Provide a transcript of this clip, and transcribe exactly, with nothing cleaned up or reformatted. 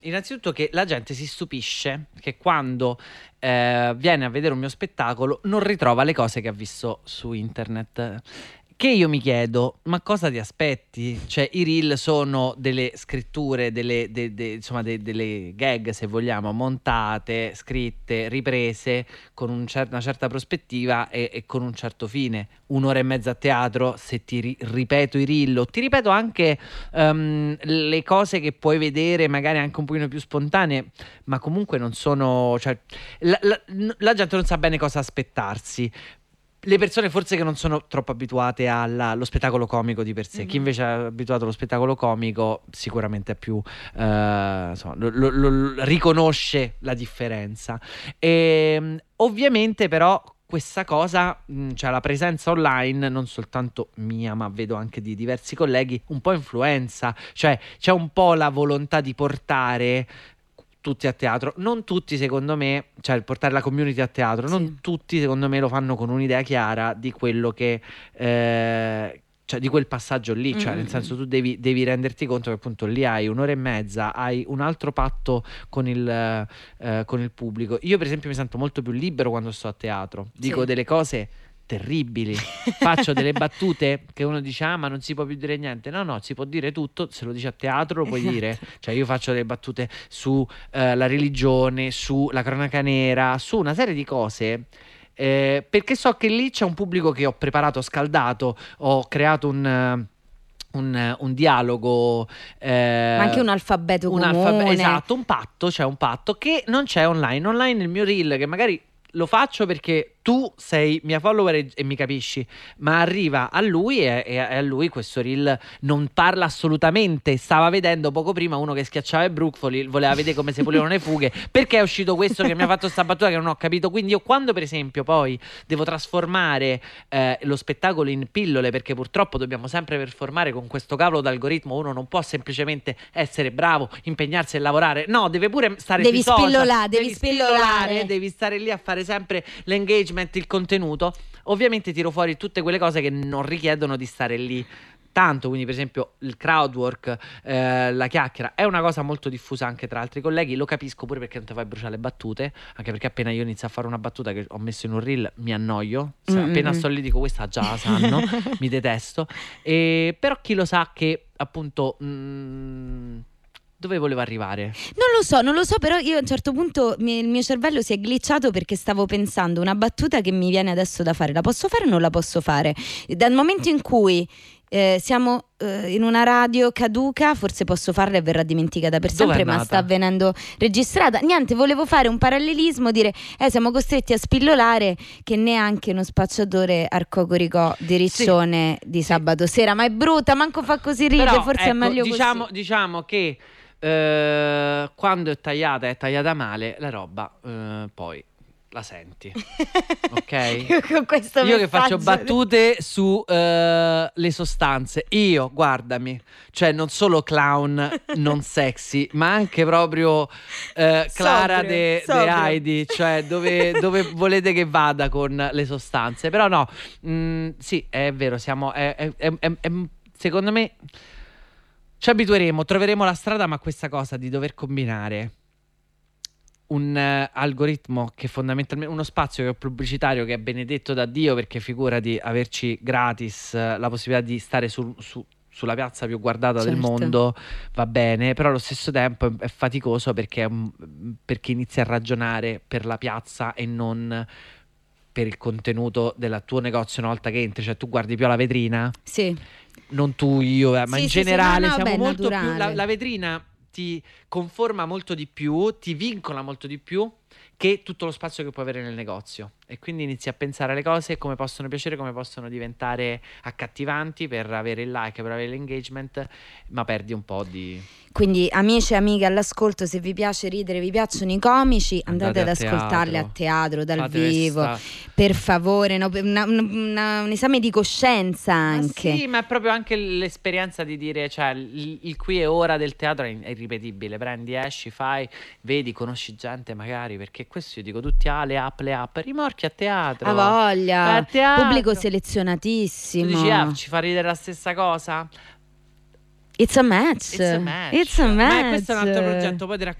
Innanzitutto che la gente si stupisce che quando eh, viene a vedere un mio spettacolo non ritrova le cose che ha visto su internet. Che io mi chiedo, ma cosa ti aspetti? Cioè, i reel sono delle scritture, delle, de- de- insomma, de- delle gag, se vogliamo, montate, scritte, riprese con un cer- una certa prospettiva e-, e con un certo fine. Un'ora e mezza a teatro, se ti ri- ripeto i reel, o ti ripeto anche ehm, le cose che puoi vedere, magari anche un pochino più spontanee, ma comunque non sono. Cioè, la, la- la gente non sa bene cosa aspettarsi. Le persone forse che non sono troppo abituate alla- allo spettacolo comico di per sé. Chi Mhm. invece è abituato allo spettacolo comico sicuramente è più eh, insomma, lo- lo- lo- riconosce la differenza. E, ovviamente però questa cosa, mh, cioè la presenza online, non soltanto mia, ma vedo anche di diversi colleghi, un po' influenza, cioè c'è un po' la volontà di portare tutti a teatro. Non tutti, secondo me, cioè portare la community a teatro, Sì. non tutti, secondo me, lo fanno con un'idea chiara di quello che. eh, cioè di quel passaggio lì, cioè nel Mm-mm. senso tu devi, devi renderti conto che appunto lì hai un'ora e mezza, hai un altro patto con il, eh, con il pubblico. Io per esempio mi sento molto più libero quando sto a teatro, dico Sì. delle cose terribili, faccio delle battute che uno dice ah ma non si può più dire niente, no no, si può dire tutto, se lo dici a teatro lo puoi dire, Esatto. cioè io faccio delle battute su eh, la religione, sulla cronaca nera, su una serie di cose. eh, perché so che lì c'è un pubblico che ho preparato, scaldato, ho creato un, eh, un, eh, un dialogo, eh, Ma anche un alfabeto un comune. alfabe- esatto, un patto, c'è un patto che non c'è online. Online il mio reel, che magari lo faccio perché tu sei mia follower e, e mi capisci, ma arriva a lui e, e a lui questo reel non parla assolutamente. Stava vedendo poco prima uno che schiacciava i brucoli, voleva vedere come si pulivano le fughe, perché è uscito questo che mi ha fatto sta battuta che non ho capito. Quindi io quando per esempio poi devo trasformare eh, lo spettacolo in pillole, perché purtroppo dobbiamo sempre performare con questo cavolo d'algoritmo, uno non può semplicemente essere bravo, impegnarsi e lavorare, no, deve pure stare Devi sui social, spillolare, devi spillolare. devi stare lì a fare sempre l'engagement, il contenuto. Ovviamente tiro fuori tutte quelle cose che non richiedono di stare lì tanto, quindi per esempio il crowd work, eh, la chiacchiera è una cosa molto diffusa anche tra altri colleghi, lo capisco pure perché non ti fai bruciare le battute, anche perché appena io inizio a fare una battuta che ho messo in un reel mi annoio. Se Mm-mm. appena sto lì dico questa già la sanno, mi detesto. E, però chi lo sa che appunto mm, dove volevo arrivare? Non lo so, non lo so, però io a un certo punto mi- il mio cervello si è glitchato perché stavo pensando una battuta che mi viene adesso da fare, la posso fare o non la posso fare? Dal momento in cui eh, siamo eh, in una radio caduca, forse posso farla e verrà dimenticata per Dove è sempre, ma nata? sta avvenendo registrata. Niente, volevo fare un parallelismo, dire eh, siamo costretti a spillolare che neanche uno spacciatore arcocoricò di Riccione di sabato sera, ma è brutta, manco fa così ride, Però, forse è ecco, meglio diciamo, così. diciamo che eh, quando è tagliata è tagliata male, la roba eh, poi la senti. Ok? Con questo Io che faccio messaggio- battute su eh, le sostanze, io guardami, cioè non solo clown non sexy, ma anche proprio eh, Clara Sobrio, de, de sobrio. Heidi, cioè dove, dove volete che vada con le sostanze. Però no, mh, sì, è vero, siamo, è- è- è- è- è- secondo me ci abitueremo, troveremo la strada, ma questa cosa di dover combinare un eh, algoritmo che fondamentalmente uno spazio che è pubblicitario, che è benedetto da Dio, perché figurati averci gratis eh, la possibilità di stare sul- su- sulla piazza più guardata del Certo. mondo, va bene, però allo stesso tempo è, è faticoso perché, è un- perché inizi a ragionare per la piazza e non per il contenuto del tuo negozio una volta che entri, cioè tu guardi più alla vetrina, Sì. non tu, io, eh, ma Sì, in sì, sì, generale no, no, siamo beh, molto più. La, naturale. la vetrina ti conforma molto di più, ti vincola molto di più che tutto lo spazio che puoi avere nel negozio. E quindi inizi a pensare alle cose, come possono piacere, come possono diventare accattivanti per avere il like, per avere l'engagement, ma perdi un po' di. Quindi amici e amiche all'ascolto, se vi piace ridere, vi piacciono i comici, andate, Andate ad a ascoltarli teatro. a teatro, dal Fate vivo, questa- per favore, no? Per una- una- un esame di coscienza Ma anche. sì, ma è proprio anche l'esperienza di dire, cioè, il, il qui e ora del teatro è, è irripetibile. Prendi, esci, fai, vedi, conosci gente magari, perché questo io dico, tutti ah, le app, le app, rimorchi a teatro. A voglia, Vai a teatro. pubblico Tu selezionatissimo. dici, ah, ci fa ridere la stessa cosa? It's a match. It's a match. It's a Ma match. questo è un altro progetto, poi ti